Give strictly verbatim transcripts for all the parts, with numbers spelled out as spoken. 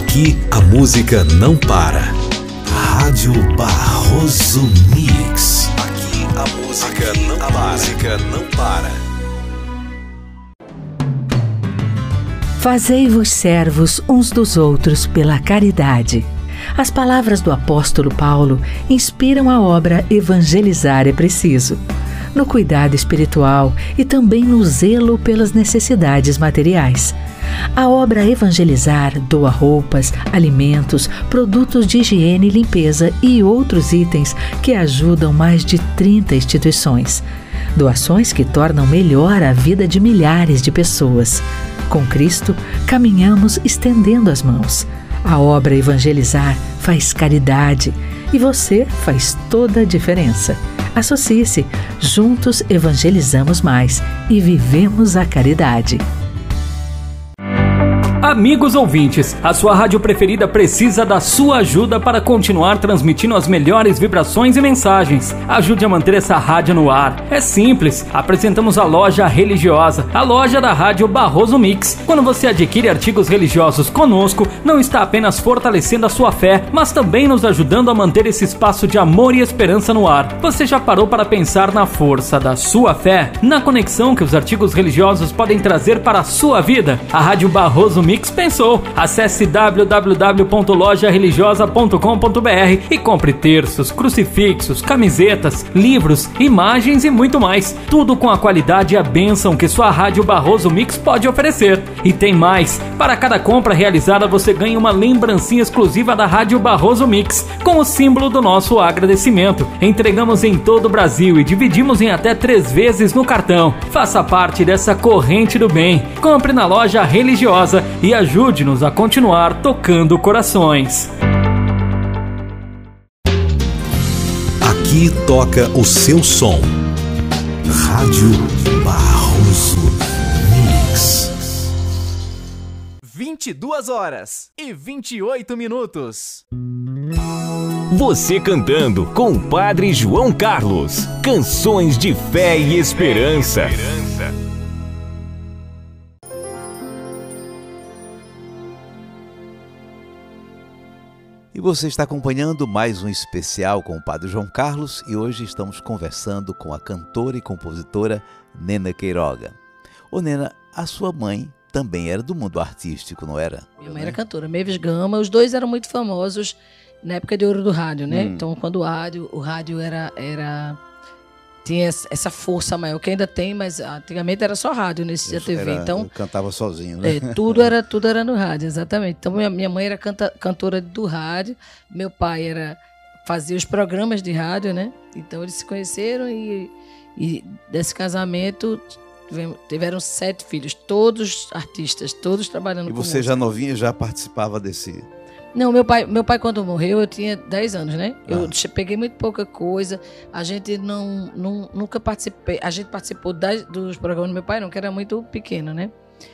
Aqui a música não para. Rádio Barroso Mix. Aqui a música Aqui não a para. música não para. Fazei-vos servos uns dos outros pela caridade. As palavras do apóstolo Paulo inspiram a obra Evangelizar é Preciso, no cuidado espiritual e também no zelo pelas necessidades materiais. A obra Evangelizar doa roupas, alimentos, produtos de higiene e limpeza e outros itens que ajudam mais de trinta instituições. Doações que tornam melhor a vida de milhares de pessoas. Com Cristo, caminhamos estendendo as mãos. A obra Evangelizar faz caridade e você faz toda a diferença. Associe-se, juntos evangelizamos mais e vivemos a caridade. Amigos ouvintes, a sua rádio preferida precisa da sua ajuda para continuar transmitindo as melhores vibrações e mensagens. Ajude a manter essa rádio no ar. É simples, apresentamos a Loja Religiosa, a loja da Rádio Barroso Mix. Quando você adquire artigos religiosos conosco, não está apenas fortalecendo a sua fé, mas também nos ajudando a manter esse espaço de amor e esperança no ar. Você já parou para pensar na força da sua fé? Na conexão que os artigos religiosos podem trazer para a sua vida? A Rádio Barroso Mix pensou. Acesse w w w ponto loja religiosa ponto com ponto b r e compre terços, crucifixos, camisetas, livros, imagens e muito mais. Tudo com a qualidade e a bênção que sua Rádio Barroso Mix pode oferecer. E tem mais. Para cada compra realizada você ganha uma lembrancinha exclusiva da Rádio Barroso Mix com o símbolo do nosso agradecimento. Entregamos em todo o Brasil e dividimos em até três vezes no cartão. Faça parte dessa corrente do bem. Compre na Loja Religiosa e ajude-nos a continuar tocando corações. Aqui toca o seu som. Rádio Barroso Mix. vinte e duas horas e vinte e oito minutos. Você cantando com o Padre João Carlos. Canções de fé e esperança. E você está acompanhando mais um especial com o Padre João Carlos e hoje estamos conversando com a cantora e compositora Nena Queiroga. Ô Nena, a sua mãe também era do mundo artístico, não era? Minha mãe era cantora, Mavis Gama, os dois eram muito famosos na época de ouro do rádio, né? Hum. Então quando o rádio, o rádio era... era... tinha essa força maior, que ainda tem, mas antigamente era só rádio, nesse dia T V. Era, então cantava sozinho, né? É, tudo, era, tudo era no rádio, exatamente. Então minha, minha mãe era canta, cantora do rádio, meu pai era, fazia os programas de rádio, né? Então eles se conheceram e, e desse casamento tiveram sete filhos, todos artistas, todos trabalhando com música. E você já novinha já participava desse... Não, meu pai, meu pai quando morreu, eu tinha dez anos, né? Eu ah. peguei muito pouca coisa, a gente não, não nunca participei, a gente participou das, dos programas do meu pai, não, que era muito pequeno, né?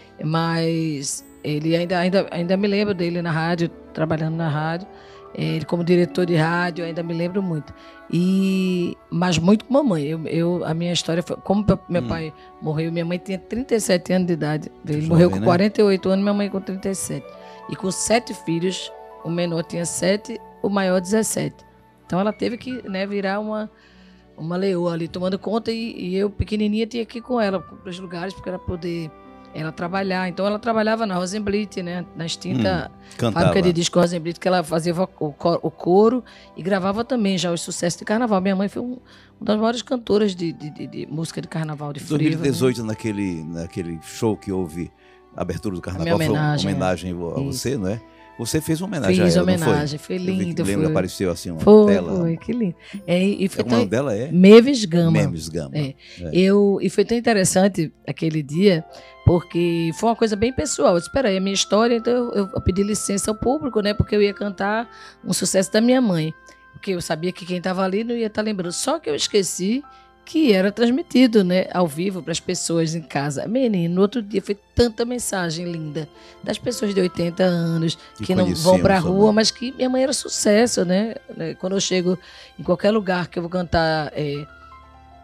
Mas ele ainda, ainda, ainda me lembro dele na rádio, trabalhando na rádio, ele como diretor de rádio, ainda me lembro muito. E, mas muito com mamãe, eu, eu, a minha história foi, como meu hum. pai morreu, minha mãe tinha trinta e sete anos de idade, ele Jovem, morreu com né? quarenta e oito anos, minha mãe com trinta e sete. E com sete filhos, o menor tinha sete, o maior dezessete. Então ela teve que, né, virar uma, uma leoa ali, tomando conta, e, e eu, pequenininha, tinha que ir com ela para os lugares, porque ela poder ela trabalhar. Então ela trabalhava na Rosenblit, né, na extinta hum, fábrica de disco Rosenblit, que ela fazia o, o coro e gravava também já os sucessos de carnaval. Minha mãe foi um, uma das maiores cantoras de, de, de, de música de carnaval, de frevo. Em dois mil e dezoito, né? naquele, naquele show que houve, a abertura do carnaval, foi uma homenagem a você, isso. não é? Você fez uma homenagem Fiz a ela, homenagem, foi? foi lindo. Lembra, foi... apareceu assim uma foi, tela. Foi, que lindo. É, e foi é, tão... O nome dela é? Mavis Gama. Mavis Gama. É. É. Eu, e foi tão interessante aquele dia, porque foi uma coisa bem pessoal. Eu disse, espera aí, a minha história, então eu, eu pedi licença ao público, né, porque eu ia cantar um sucesso da minha mãe. Porque eu sabia que quem estava ali não ia estar lembrando. Só que eu esqueci que era transmitido, né, ao vivo para as pessoas em casa. Menino, no outro dia foi tanta mensagem linda das pessoas de oitenta anos que, que não vão para a rua, mas que minha mãe era sucesso, né? Quando eu chego em qualquer lugar que eu vou cantar é,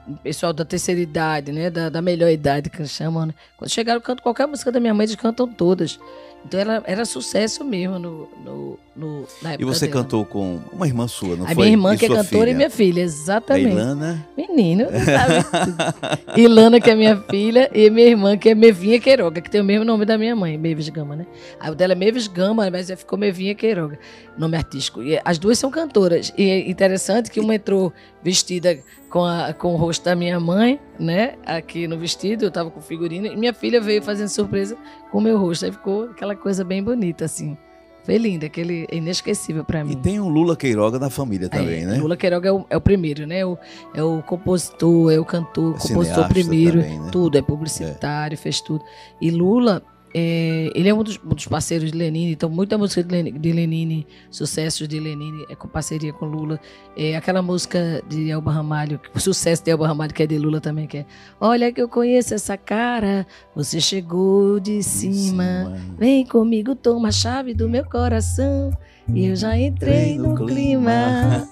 pessoal da terceira idade, né? Da, da melhor idade que chamam, né? Quando chegaram, eu canto qualquer música da minha mãe, eles cantam todas. Então era, era sucesso mesmo no, no, no, na época E você dela. cantou com uma irmã sua, não A foi? minha irmã E que é sua cantora filha? e minha filha, exatamente. A Ilana? Menino, não sabe tudo. Ilana, que é minha filha, e minha irmã, que é Mevinha Queiroga, que tem o mesmo nome da minha mãe, Mavis Gama, né? Aí o dela é Mavis Gama, mas já ficou Mevinha Queiroga, nome artístico. E as duas são cantoras. E é interessante que uma entrou vestida com, a, com o rosto da minha mãe, né? Aqui no vestido, eu tava com figurino, e minha filha veio fazendo surpresa com o meu rosto. Aí ficou aquela coisa bem bonita, assim. Foi lindo, aquele inesquecível pra mim. E tem o Lula Queiroga na família também, é, né? Lula Queiroga é o, é o primeiro, né? O, é o compositor, é o cantor, É compositor cineasta primeiro, também, né? tudo, é publicitário, é. fez tudo. E Lula, é, ele é um dos, um dos parceiros de Lenine, então muita música de Lenine, de Lenine, sucessos de Lenine, é com parceria com Lula. É, aquela música de Elba Ramalho, o sucesso de Elba Ramalho, que é de Lula também, que é Olha que eu conheço essa cara, você chegou de cima, vem comigo, toma a chave do meu coração, e eu já entrei no, no clima.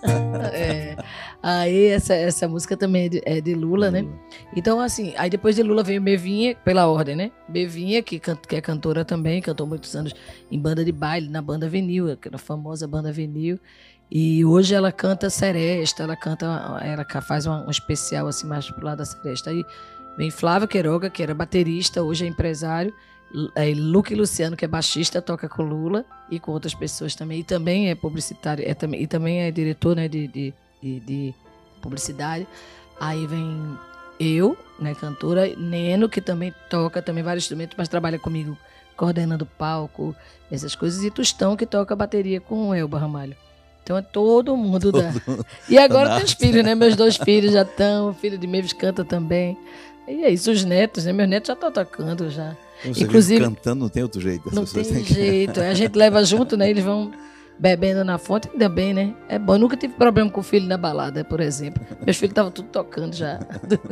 é. Aí essa, essa música também é de, é de Lula, né? Então, assim, aí depois de Lula veio Mevinha, pela ordem, né? Mevinha, que, can, que é cantora também, cantou muitos anos em banda de baile, na banda Vinil, aquela famosa banda Vinil. E hoje ela canta seresta, ela canta, ela faz um, um especial assim mais pro lado da seresta. Aí vem Flávio Queiroga, que era baterista, hoje é empresário. É, Luque Luciano, que é baixista, toca com Lula e com outras pessoas também. E também é publicitário, é, também, e também é diretor, né, de, de, de, de publicidade. Aí vem eu, né, cantora, Neno, que também toca também vários instrumentos, mas trabalha comigo coordenando palco, essas coisas. E Tostão, que toca bateria com o Elba Ramalho. Então é todo mundo da... E agora tem os filhos, né? Meus dois filhos já estão, o filho de Mavis canta também. E é isso, os netos, né? Meus netos já estão tocando já. Você Inclusive, cantando não tem outro jeito. Não tem jeito. A gente leva junto, né? Eles vão bebendo na fonte, ainda bem, né? É bom. Eu nunca tive problema com o filho na balada, por exemplo. Meus filhos estavam tudo tocando já.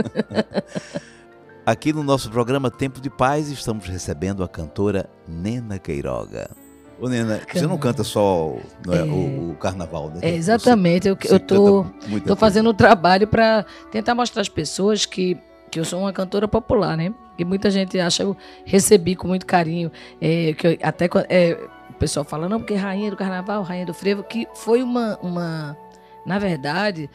Aqui no nosso programa Tempo de Paz, estamos recebendo a cantora Nena Queiroga. Ô, Nena, você não canta só não é, é, o, o carnaval, né? É, exatamente. Você, eu você eu tô, tô fazendo um trabalho para tentar mostrar às pessoas que, que eu sou uma cantora popular, né? E muita gente acha que eu recebi com muito carinho. É, que eu, até é, o pessoal fala, não, porque rainha do carnaval, rainha do frevo, que foi uma, uma na verdade,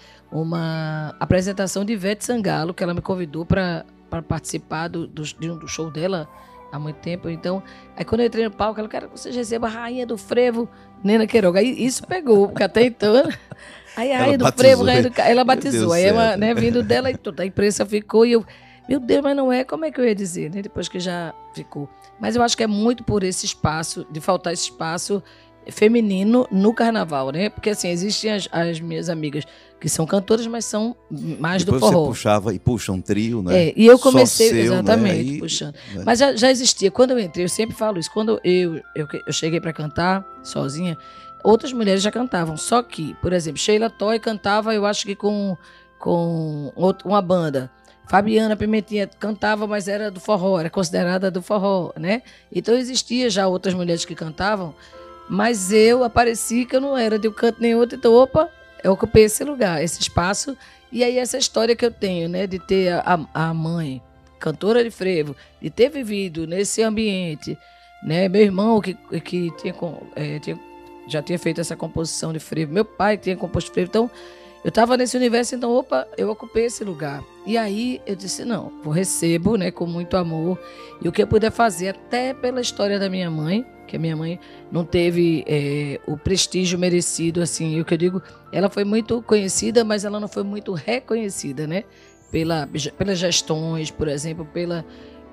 uma apresentação de Ivete Sangalo, que ela me convidou para participar do, do, de um do show dela há muito tempo. Então, aí quando eu entrei no palco, ela quero que vocês recebam a rainha do frevo, Nena Queiroga. Aí isso pegou, porque até então... Aí a rainha do frevo, rainha do... ela batizou. Aí ela, né, vindo dela, e toda a imprensa ficou, e eu... Meu Deus, mas não é, como é que eu ia dizer, né? Depois que já ficou. Mas eu acho que é muito por esse espaço, de faltar esse espaço feminino no carnaval, né? Porque assim, existem as, as minhas amigas que são cantoras, mas são mais Depois do forró. Você puxava e puxa um trio, né? É, e eu comecei, seu, exatamente, né? E, puxando. né? Mas já, já existia. Quando eu entrei, eu sempre falo isso, quando eu, eu, eu cheguei para cantar sozinha, outras mulheres já cantavam. Só que, por exemplo, Sheila Toy cantava, eu acho que com, com uma banda. Fabiana Pimentinha cantava, mas era do forró, era considerada do forró, né? Então existia já outras mulheres que cantavam, mas eu apareci que eu não era de um canto nem outro, então, opa, eu ocupei esse lugar, esse espaço. E aí essa história que eu tenho, né, de ter a, a mãe, cantora de frevo, de ter vivido nesse ambiente, né? Meu irmão que, que tinha, é, tinha, já tinha feito essa composição de frevo, meu pai tinha composto frevo, então... Eu estava nesse universo, então, opa, eu ocupei esse lugar. E aí eu disse, não, eu recebo, né, com muito amor. E o que eu puder fazer, até pela história da minha mãe, que a minha mãe não teve é, o prestígio merecido, assim. E o que eu digo, ela foi muito conhecida, mas ela não foi muito reconhecida, né? Pela, pelas gestões, por exemplo, pela,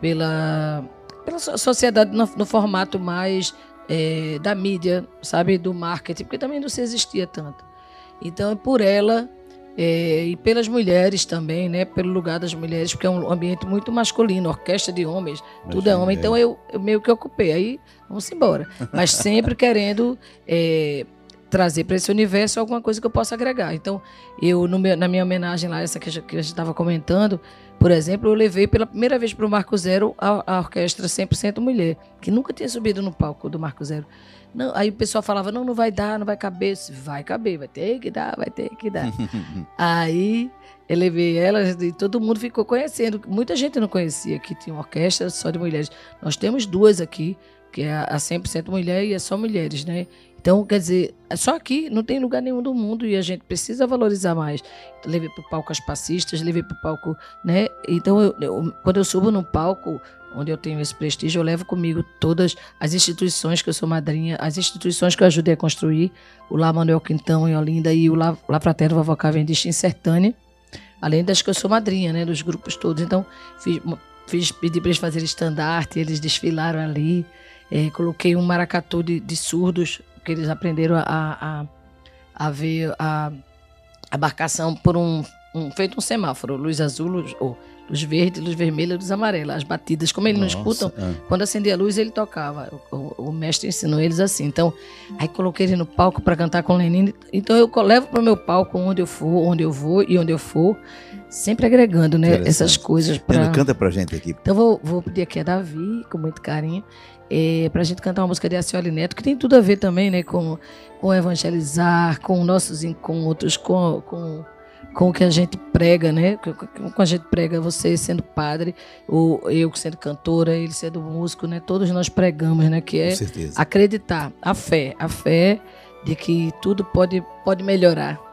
pela, pela sociedade no, no formato mais é, da mídia, sabe, do marketing, porque também não se existia tanto. Então, é por ela é, e pelas mulheres também, né? Pelo lugar das mulheres, porque é um ambiente muito masculino, orquestra de homens, Imagina, tudo é homem. É. Então, eu, eu meio que ocupei. Aí, vamos embora. Mas sempre querendo é, trazer para esse universo alguma coisa que eu possa agregar. Então, eu no meu, na minha homenagem lá, essa que a gente estava comentando, por exemplo, eu levei pela primeira vez para o Marco Zero a, a orquestra cem por cento mulher, que nunca tinha subido no palco do Marco Zero. Não, aí o pessoal falava, não, não vai dar, não vai caber. Disse, vai caber, vai ter que dar, vai ter que dar. Aí eu levei elas e todo mundo ficou conhecendo. Muita gente não conhecia que tinha uma orquestra só de mulheres. Nós temos duas aqui, que é a cem por cento mulher e é só mulheres, né? Então, quer dizer, só aqui não tem lugar nenhum do mundo e a gente precisa valorizar mais. Então, levei para o palco as passistas, levei para o palco, né? Então, eu, eu, quando eu subo no palco, onde eu tenho esse prestígio, eu levo comigo todas as instituições que eu sou madrinha, as instituições que eu ajudei a construir, o Lá Manuel Quintão em Olinda e o Lá, Lá Fraterno Vovó Cavendish em Sertânia, além das que eu sou madrinha, né? Dos grupos todos. Então, fiz, fiz, pedi para eles fazerem estandarte, eles desfilaram ali, é, coloquei um maracatu de, de surdos, que eles aprenderam a, a, a ver a, a embarcação por um, um feito um semáforo, luz azul, luz, oh, luz verde, luz vermelha, luz amarela, as batidas, como eles não escutam, é. Quando acendia a luz ele tocava, o, o, o mestre ensinou eles assim. Então, aí coloquei ele no palco para cantar com Lenine. Então eu levo para o meu palco onde eu for, onde eu vou e onde eu for, sempre agregando, né, essas coisas. Pra... Canta pra gente aqui. Então vou, vou pedir aqui a Davi, com muito carinho, é, pra gente cantar uma música de Acioli Neto, que tem tudo a ver também, né, com, com evangelizar, com nossos encontros, com, com, com o que a gente prega, né, com, com a gente prega, você sendo padre, ou eu sendo cantora, ele sendo músico, né, todos nós pregamos, né, que é acreditar, a fé, a fé de que tudo pode, pode melhorar.